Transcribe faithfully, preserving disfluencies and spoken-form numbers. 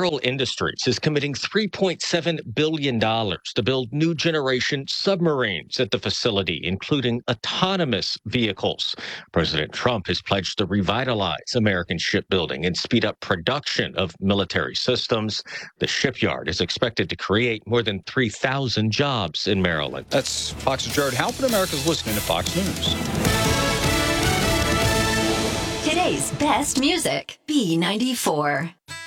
Pearl Industries is committing three point seven billion dollars to build new generation submarines at the facility, including autonomous vehicles. President Trump has pledged to revitalize American shipbuilding and speed up production of military systems. The shipyard is expected to create more than three thousand jobs in Maryland. That's Fox's Jared Halpern. America's listening to Fox News. Today's best music, B ninety-four.